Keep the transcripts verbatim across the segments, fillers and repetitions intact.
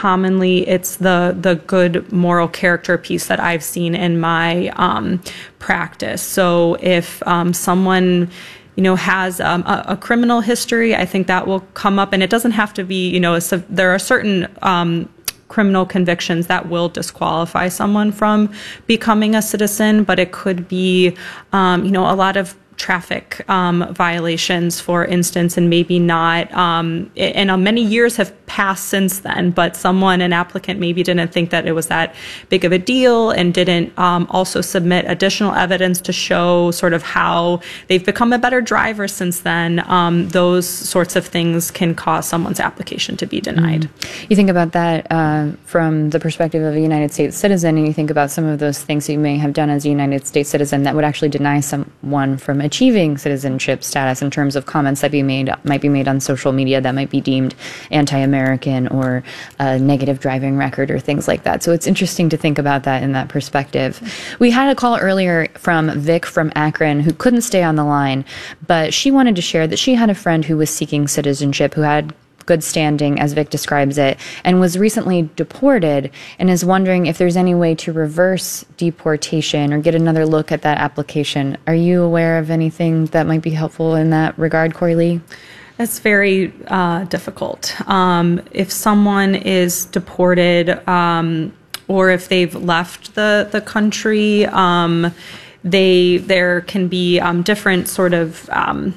commonly it's the the good moral character piece that I've seen in my um, practice. So if um, someone you know, has um, a, a criminal history, I think that will come up, and it doesn't have to be, you know, a, there are certain um, criminal convictions that will disqualify someone from becoming a citizen, but it could be, um, you know, a lot of traffic um, violations, for instance, and maybe not, um, and uh, many years have passed since then, but someone, an applicant, maybe didn't think that it was that big of a deal and didn't um, also submit additional evidence to show sort of how they've become a better driver since then. Um, those sorts of things can cause someone's application to be denied. Mm. You think about that uh, from the perspective of a United States citizen, and you think about some of those things that you may have done as a United States citizen that would actually deny someone from achieving citizenship status in terms of comments that be made might be made on social media that might be deemed anti-American or a negative driving record or things like that. So it's interesting to think about that in that perspective. We had a call earlier from Vic from Akron who couldn't stay on the line, but she wanted to share that she had a friend who was seeking citizenship, who had good standing, as Vic describes it, and was recently deported, and is wondering if there's any way to reverse deportation or get another look at that application. Are you aware of anything that might be helpful in that regard, Corey Lee? That's very uh, difficult. Um, if someone is deported um, or if they've left the, the country, um, they there can be um, different sort of um,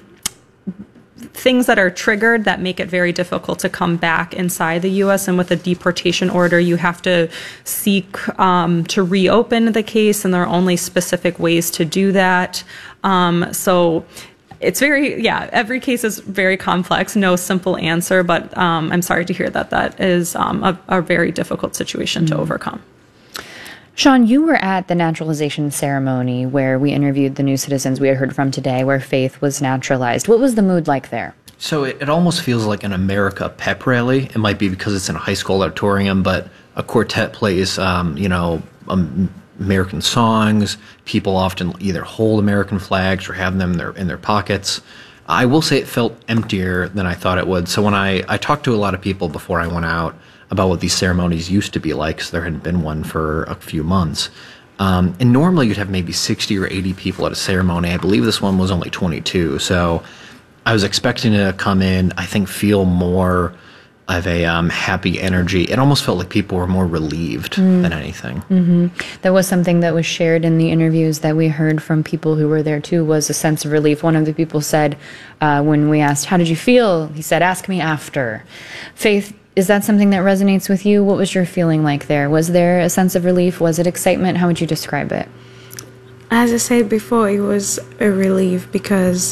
things that are triggered that make it very difficult to come back inside the U S. And with a deportation order, you have to seek um, to reopen the case, and there are only specific ways to do that. Um, so it's very, yeah, every case is very complex, no simple answer, but um, I'm sorry to hear that that is um, a, a very difficult situation mm-hmm. to overcome. Sean, you were at the naturalization ceremony where we interviewed the new citizens we had heard from today, where Faith was naturalized. What was the mood like there? So it, it almost feels like an America pep rally. It might be because it's in a high school auditorium, but a quartet plays, um, you know, um, American songs. People often either hold American flags or have them in their, in their pockets. I will say it felt emptier than I thought it would. So when I, I talked to a lot of people before I went out about what these ceremonies used to be like, because there hadn't been one for a few months. Um, and normally you'd have maybe sixty or eighty people at a ceremony. I believe this one was only twenty-two. So I was expecting to come in, I think, feel more of a um, happy energy. It almost felt like people were more relieved mm. than anything. Mm-hmm. That was something that was shared in the interviews that we heard from people who were there too, was a sense of relief. One of the people said, uh, when we asked, how did you feel? He said, ask me after. Faith, is that something that resonates with you? What was your feeling like there? Was there a sense of relief? Was it excitement? How would you describe it? As I said before, it was a relief because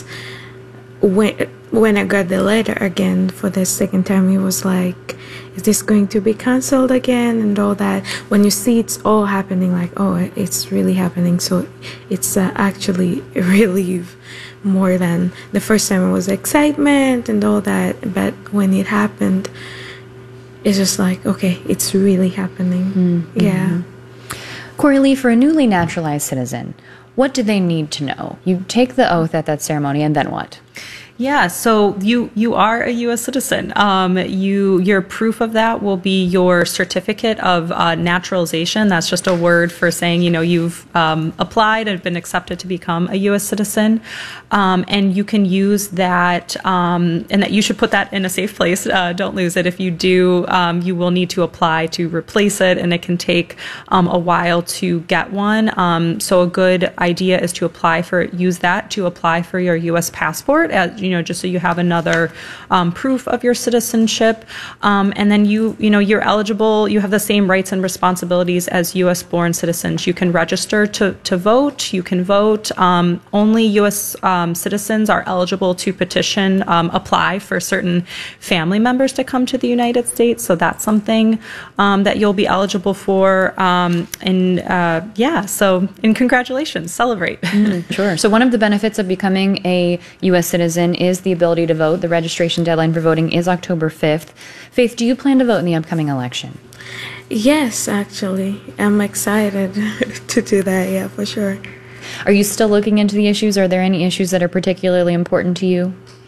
when when I got the letter again for the second time, it was like, is this going to be canceled again and all that? When you see it's all happening, like, oh, it's really happening. So it's uh, actually a relief more than the first time. It was excitement and all that. But when it happened, it's just like, okay, it's really happening. Mm-hmm. Yeah. Corey Lee, for a newly naturalized citizen, what do they need to know? You take the oath at that ceremony, and then what? Yeah, so you you are a U S citizen. Um, you your proof of that will be your certificate of uh, naturalization. That's just a word for saying, you know, you've um, applied and been accepted to become a U S citizen, um, and you can use that, um, and that you should put that in a safe place. Uh, don't lose it. If you do, um, you will need to apply to replace it, and it can take um, a while to get one. Um, so a good idea is to apply for use that to apply for your U S passport. As, you know, just so you have another um, proof of your citizenship. Um, and then you, you know, you're eligible, you have the same rights and responsibilities as U S born citizens. You can register to, to vote, you can vote. Um, only U S um, citizens are eligible to petition, um, apply for certain family members to come to the United States. So that's something um, that you'll be eligible for. Um, and uh, yeah, so, and congratulations, celebrate. Mm, sure. So one of the benefits of becoming a U S citizen is the ability to vote. The registration deadline for voting is October fifth. Faith, do you plan to vote in the upcoming election? Yes, actually. I'm excited to do that, yeah, for sure. Are you still looking into the issues? Are there any issues that are particularly important to you?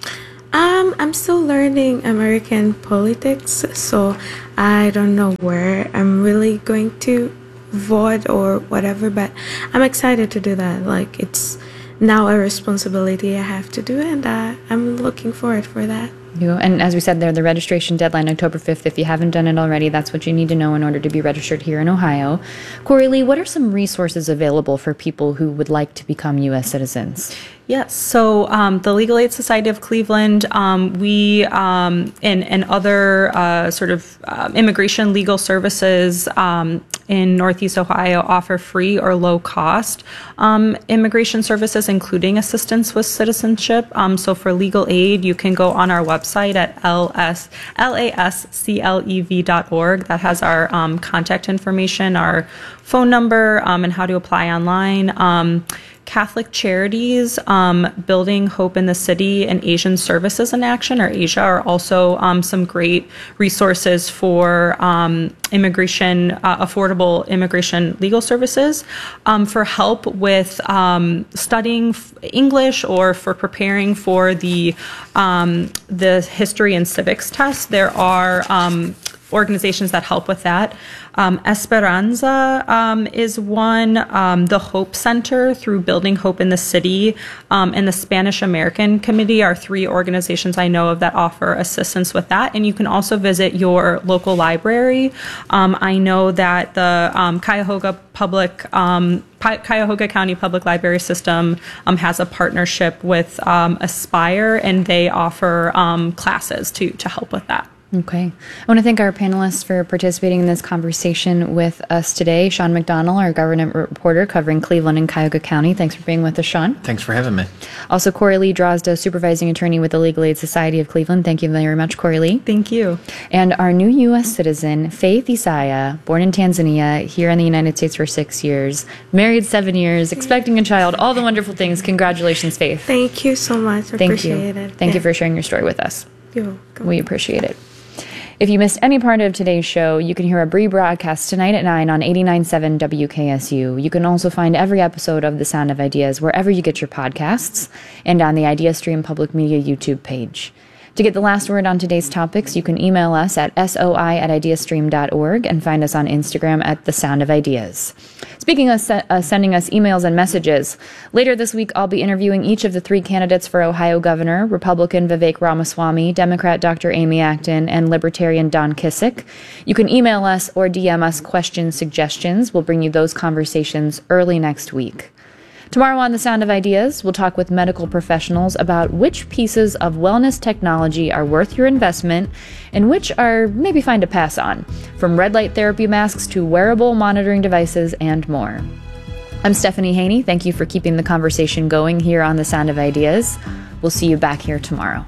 Um, I'm still learning American politics, so I don't know where I'm really going to vote or whatever, but I'm excited to do that. Like, it's now a responsibility I have to do, and uh, I'm looking forward for that. You, and as we said there, the registration deadline, October fifth. If you haven't done it already, that's what you need to know in order to be registered here in Ohio. Corey Lee, what are some resources available for people who would like to become U S citizens? Yes, so um, the Legal Aid Society of Cleveland, um, we um, and, and other uh, sort of uh, immigration legal services um, in Northeast Ohio offer free or low cost um, immigration services, including assistance with citizenship. Um, so for legal aid, you can go on our website at L S, L A S C L E V dot org. That has our um, contact information, our phone number, um, and how to apply online. Um, Catholic Charities, um, Building Hope in the City, and Asian Services in Action, or Asia, are also um, some great resources for um, immigration, uh, affordable immigration legal services. Um, for help with um, studying English or for preparing for the um, the history and civics test, there are um, organizations that help with that. Um, Esperanza um, is one, um, the Hope Center through Building Hope in the City, um, and the Spanish American Committee are three organizations I know of that offer assistance with that. And you can also visit your local library. Um, I know that the um, Cuyahoga Public um, Cuyahoga County Public Library System um, has a partnership with um, Aspire, and they offer um, classes to to help with that. Okay. I want to thank our panelists for participating in this conversation with us today. Sean McDonnell, our government reporter covering Cleveland and Cuyahoga County. Thanks for being with us, Sean. Thanks for having me. Also, Corey Lee Drozda, supervising attorney with the Legal Aid Society of Cleveland. Thank you very much, Corey Lee. Thank you. And our new U S citizen, Faith Isaiah, born in Tanzania, here in the United States for six years, married seven years, expecting a child, all the wonderful things. Congratulations, Faith. Thank you so much. I Thank appreciate you. it. Thank yeah. you for sharing your story with us. You're welcome. We appreciate it. If you missed any part of today's show, you can hear a rebroadcast tonight at nine on eighty-nine point seven W K S U. You can also find every episode of The Sound of Ideas wherever you get your podcasts and on the IdeaStream Public Media YouTube page. To get the last word on today's topics, you can email us at soi at ideastream dot org and find us on Instagram at The Sound of Ideas. Speaking of se- uh, sending us emails and messages, later this week I'll be interviewing each of the three candidates for Ohio Governor, Republican Vivek Ramaswamy, Democrat Doctor Amy Acton, and Libertarian Don Kissick. You can email us or D M us questions, suggestions. We'll bring you those conversations early next week. Tomorrow on The Sound of Ideas, we'll talk with medical professionals about which pieces of wellness technology are worth your investment and which are maybe fine to pass on, from red light therapy masks to wearable monitoring devices and more. I'm Stephanie Haney. Thank you for keeping the conversation going here on The Sound of Ideas. We'll see you back here tomorrow.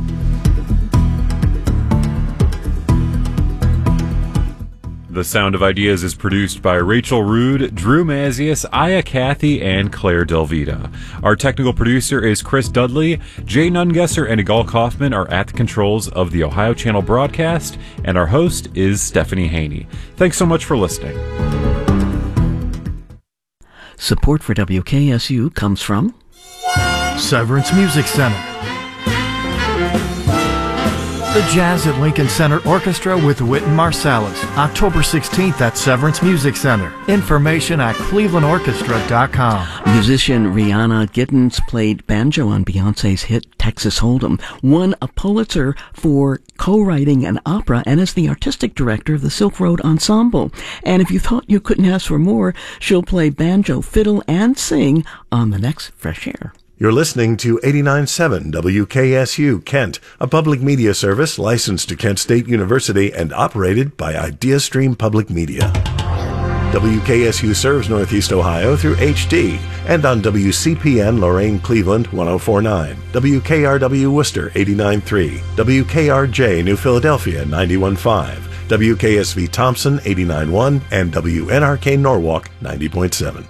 The Sound of Ideas is produced by Rachel Rude, Drew Mazius, Aya Cathy, and Claire Delvita. Our technical producer is Chris Dudley. Jay Nungesser and Igal Kaufman are at the controls of the Ohio Channel broadcast, and our host is Stephanie Haney. Thanks so much for listening. Support for W K S U comes from Severance Music Center, the Jazz at Lincoln Center Orchestra with Wynton Marsalis, October sixteenth at Severance Music Center. Information at cleveland orchestra dot com. Musician Rihanna Giddens played banjo on Beyonce's hit Texas Hold'em, won a Pulitzer for co-writing an opera, and is the artistic director of the Silk Road Ensemble. And if you thought you couldn't ask for more, she'll play banjo, fiddle, and sing on the next Fresh Air. You're listening to eighty-nine point seven W K S U Kent, a public media service licensed to Kent State University and operated by IdeaStream Public Media. W K S U serves Northeast Ohio through H D and on W C P N Lorain Cleveland one oh four point nine, W K R W Worcester eighty-nine point three, W K R J New Philadelphia ninety-one point five, W K S V Thompson eighty-nine point one, and W N R K Norwalk ninety point seven.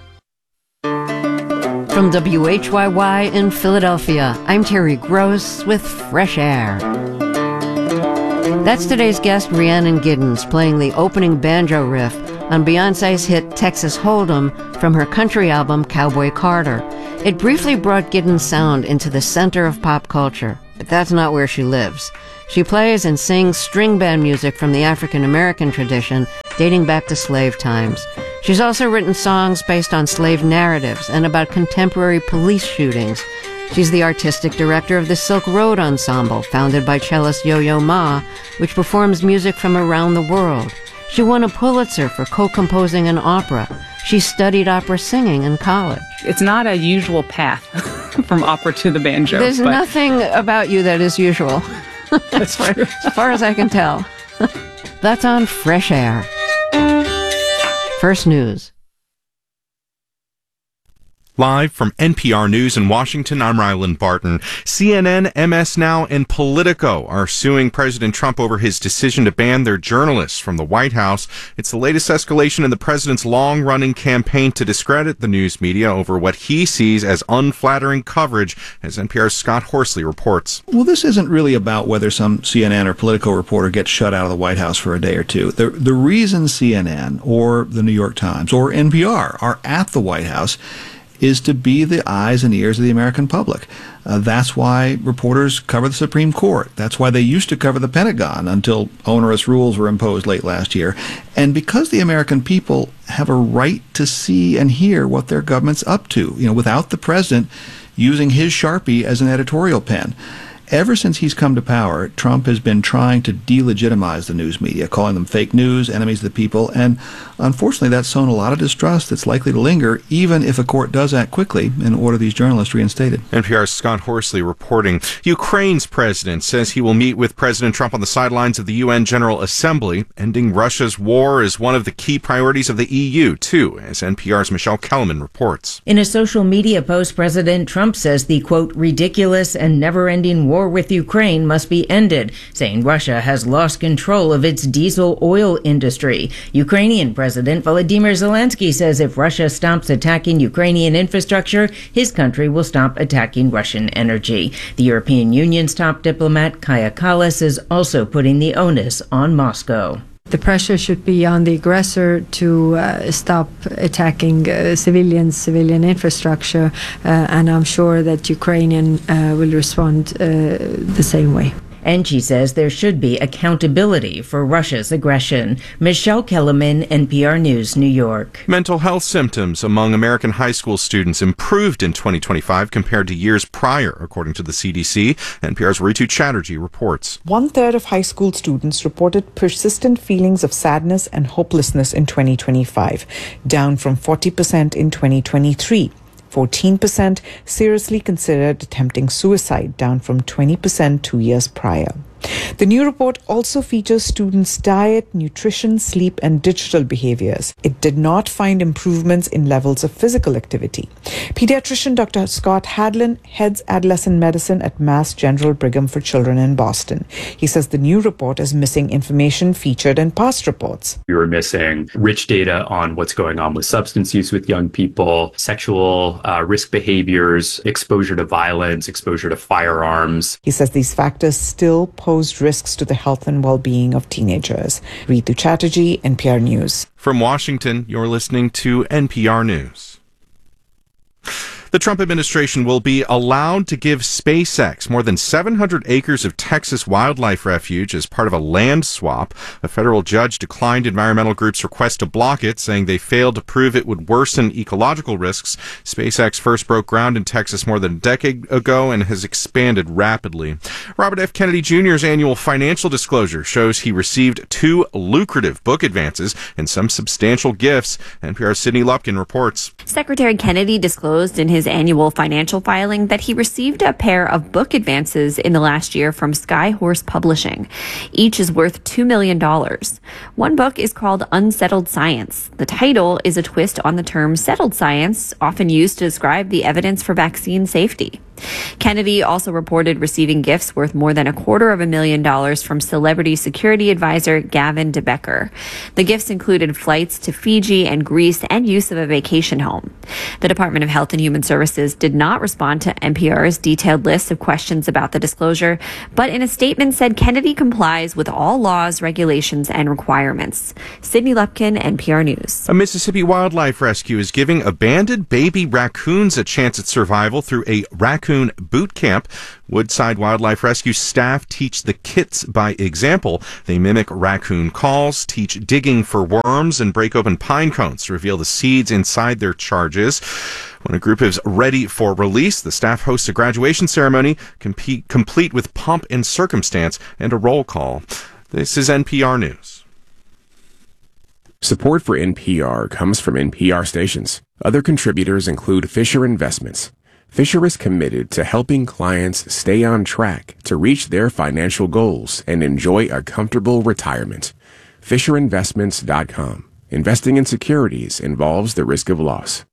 From W H Y Y in Philadelphia, I'm Terry Gross with Fresh Air. That's today's guest, Rhiannon Giddens, playing the opening banjo riff on Beyonce's hit Texas Hold'em from her country album Cowboy Carter. It briefly brought Giddens' sound into the center of pop culture. but that's not where she lives. She plays and sings string band music from the African American tradition dating back to slave times. She's also written songs based on slave narratives and about contemporary police shootings. She's the artistic director of the Silk Road Ensemble, founded by cellist Yo-Yo Ma, which performs music from around the world. She won a Pulitzer for co-composing an opera. She studied opera singing in college. It's not a usual path from opera to the banjo. There's but nothing about you that is usual. That's true. As far as I can tell. That's on Fresh Air. First News. Live from N P R News in Washington, I'm Ryland Barton. C N N, M S Now, and Politico are suing President Trump over his decision to ban their journalists from the White House. It's the latest escalation in the president's long-running campaign to discredit the news media over what he sees as unflattering coverage, as N P R's Scott Horsley reports. Well, this isn't really about whether some C N N or Politico reporter gets shut out of the White House for a day or two. The, the reason C N N or the New York Times or N P R are at the White House is to be the eyes and ears of the American public. Uh, that's why reporters cover the Supreme Court. That's why they used to cover the Pentagon until onerous rules were imposed late last year. And because the American people have a right to see and hear what their government's up to, you know, without the president using his Sharpie as an editorial pen. Ever since he's come to power, Trump has been trying to delegitimize the news media, calling them fake news, enemies of the people, and unfortunately that's sown a lot of distrust that's likely to linger, even if a court does act quickly and order these journalists reinstated. N P R's Scott Horsley reporting. Ukraine's president says he will meet with President Trump on the sidelines of the U N General Assembly. Ending Russia's war is one of the key priorities of the E U, too, as N P R's Michelle Kellerman reports. In a social media post, President Trump says the, quote, ridiculous and never-ending war with Ukraine must be ended, saying Russia has lost control of its diesel oil industry. Ukrainian President Volodymyr Zelensky says if Russia stops attacking Ukrainian infrastructure, his country will stop attacking Russian energy. The European Union's top diplomat, Kaja Kallas, is also putting the onus on Moscow. The pressure should be on the aggressor to uh, stop attacking uh, civilians, civilian infrastructure, uh, and I'm sure that Ukrainian uh, will respond uh, the same way. And she says there should be accountability for Russia's aggression. Michelle Kellerman, N P R News, New York. Mental health symptoms among American high school students improved in twenty twenty-five compared to years prior, according to the C D C. N P R's Ritu Chatterjee reports. One third of high school students reported persistent feelings of sadness and hopelessness in twenty twenty-five, down from forty percent in twenty twenty-three. fourteen percent seriously considered attempting suicide, down from twenty percent two years prior. The new report also features students' diet, nutrition, sleep, and digital behaviors. It did not find improvements in levels of physical activity. Pediatrician Doctor Scott Hadlin heads adolescent medicine at Mass General Brigham for Children in Boston. He says the new report is missing information featured in past reports. We were missing rich data on what's going on with substance use with young people, sexual uh, risk behaviors, exposure to violence, exposure to firearms. He says these factors still pose risks to the health and well-being of teenagers. Ritu Chatterjee, N P R News. From Washington, you're listening to N P R News. The Trump administration will be allowed to give SpaceX more than seven hundred acres of Texas wildlife refuge as part of a land swap. A federal judge declined environmental groups' request to block it, saying they failed to prove it would worsen ecological risks. SpaceX first broke ground in Texas more than a decade ago and has expanded rapidly. Robert F. Kennedy Junior's annual financial disclosure shows he received two lucrative book advances and some substantial gifts. N P R's Sydney Lupkin reports. Secretary Kennedy disclosed in his annual financial filing that he received a pair of book advances in the last year from Skyhorse Publishing. Each is worth two million dollars. One book is called Unsettled Science. The title is a twist on the term settled science, often used to describe the evidence for vaccine safety. Kennedy also reported receiving gifts worth more than a quarter of a million dollars from celebrity security advisor Gavin DeBecker. The gifts included flights to Fiji and Greece and use of a vacation home. The Department of Health and Human Services did not respond to N P R's detailed list of questions about the disclosure, but in a statement said Kennedy complies with all laws, regulations, and requirements. Sydney Lupkin, N P R News. A Mississippi wildlife rescue is giving abandoned baby raccoons a chance at survival through a raccoon Raccoon Boot Camp. Woodside Wildlife Rescue staff teach the kits by example. They mimic raccoon calls, teach digging for worms, and break open pine cones to reveal the seeds inside their charges. When a group is ready for release, the staff hosts a graduation ceremony, compete, complete with pomp and circumstance and a roll call. This is N P R News. Support for N P R comes from N P R stations. Other contributors include Fisher Investments. Fisher is committed to helping clients stay on track to reach their financial goals and enjoy a comfortable retirement. Fisher Investments dot com. Investing in securities involves the risk of loss.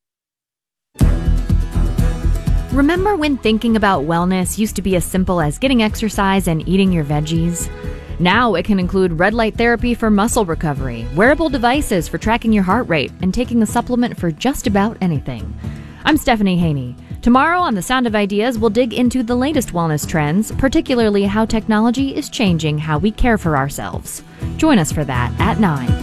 Remember when thinking about wellness used to be as simple as getting exercise and eating your veggies? Now it can include red light therapy for muscle recovery, wearable devices for tracking your heart rate, and taking a supplement for just about anything. I'm Stephanie Haney. Tomorrow on The Sound of Ideas, we'll dig into the latest wellness trends, particularly how technology is changing how we care for ourselves. Join us for that at nine.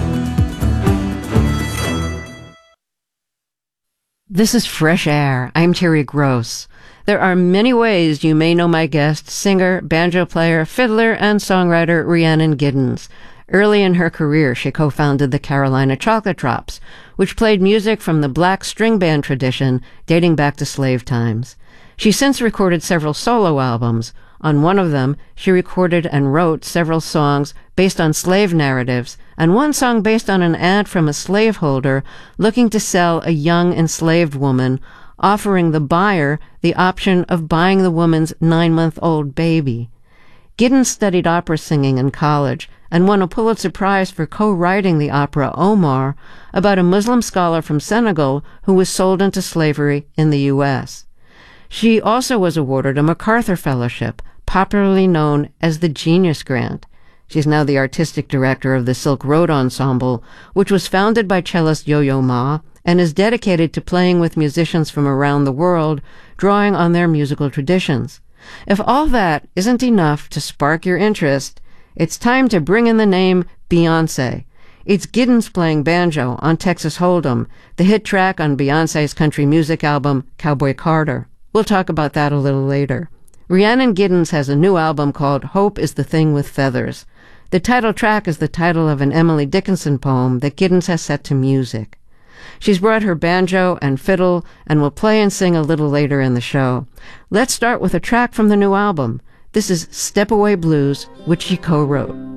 This is Fresh Air. I'm Terry Gross. There are many ways you may know my guest, singer, banjo player, fiddler, and songwriter Rhiannon Giddens. Early in her career, she co-founded the Carolina Chocolate Drops, which played music from the black string band tradition dating back to slave times. She's since recorded several solo albums. On one of them, she recorded and wrote several songs based on slave narratives, and one song based on an ad from a slaveholder looking to sell a young enslaved woman, offering the buyer the option of buying the woman's nine-month-old baby. Giddens studied opera singing in college and won a Pulitzer Prize for co-writing the opera Omar about a Muslim scholar from Senegal who was sold into slavery in the U S She also was awarded a MacArthur Fellowship, popularly known as the Genius Grant. She's now the artistic director of the Silk Road Ensemble, which was founded by cellist Yo-Yo Ma and is dedicated to playing with musicians from around the world, drawing on their musical traditions. If all that isn't enough to spark your interest, it's time to bring in the name Beyoncé. It's Giddens playing banjo on Texas Hold'em, the hit track on Beyoncé's country music album, Cowboy Carter. We'll talk about that a little later. Rhiannon Giddens has a new album called Hope is the Thing with Feathers. The title track is the title of an Emily Dickinson poem that Giddens has set to music. She's brought her banjo and fiddle and will play and sing a little later in the show. Let's start with a track from the new album. This is Step Away Blues, which she co-wrote.